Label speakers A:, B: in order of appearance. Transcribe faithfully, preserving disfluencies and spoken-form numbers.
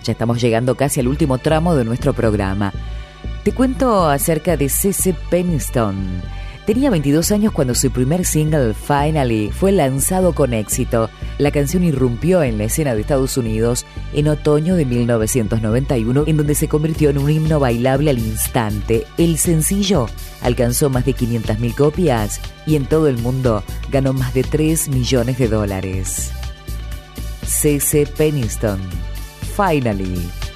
A: Ya estamos llegando casi al último tramo de nuestro programa. Te cuento acerca de C C Peniston. Tenía veintidós años cuando su primer single, Finally, fue lanzado con éxito. La canción irrumpió en la escena de Estados Unidos en otoño de mil novecientos noventa y uno, en donde se convirtió en un himno bailable al instante. El sencillo alcanzó más de quinientas mil copias y en todo el mundo ganó más de tres millones de dólares. C C Peniston, Finally.